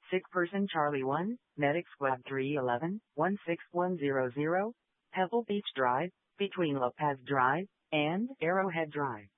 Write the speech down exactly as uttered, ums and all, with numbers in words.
Sick Person Charlie one, Medic Squad three one one, one six one zero zero, Pebble Beach Drive, between La Paz Drive and Arrowhead Drive.